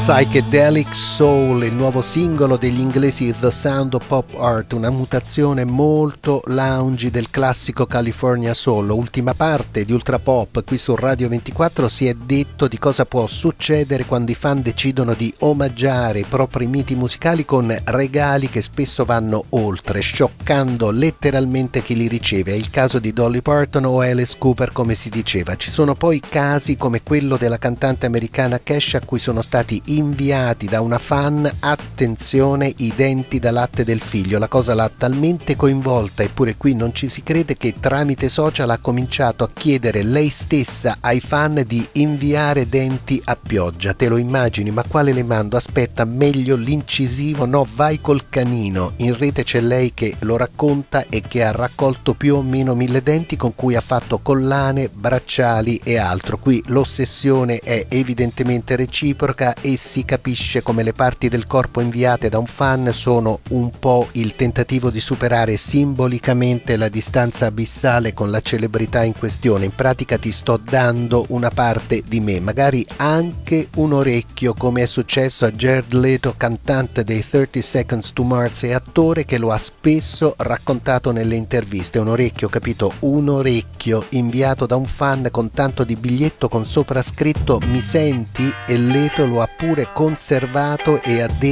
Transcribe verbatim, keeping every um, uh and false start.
Psychedelic Soul, il nuovo singolo degli inglesi The Sound of Pop Art, una mutazione molto lounge del classico California Soul. Ultima parte di Ultra Pop qui su Radio ventiquattro. Si è detto di cosa può succedere quando i fan decidono di omaggiare i propri miti musicali con regali che spesso vanno oltre, scioccando letteralmente chi li riceve. È il caso di Dolly Parton o Alice Cooper, come si diceva. Ci sono poi casi come quello della cantante americana Kesha, a cui sono stati inviati da una fan, attenzione, i denti da latte del figlio. La cosa l'ha talmente coinvolta, eppure qui non ci si crede, che tramite social ha cominciato a chiedere lei stessa ai fan di inviare denti a pioggia. Te lo immagini? Ma quale le mando? Aspetta, meglio l'incisivo? No, vai col canino. In rete c'è lei che lo racconta e che ha raccolto più o meno mille denti con cui ha fatto collane, bracciali e altro. Qui l'ossessione è evidentemente reciproca e si capisce come le parti del corpo inviate da un fan sono un po' il tentativo di superare simbolicamente la distanza abissale con la celebrità in questione. In pratica ti sto dando una parte di me, magari anche un orecchio, come è successo a Jared Leto, cantante dei thirty seconds to Mars e attore, che lo ha spesso raccontato nelle interviste. Un orecchio, capito? Un orecchio inviato da un fan con tanto di biglietto con sopra scritto "mi senti?" e Leto lo ha pure conservato e ha detto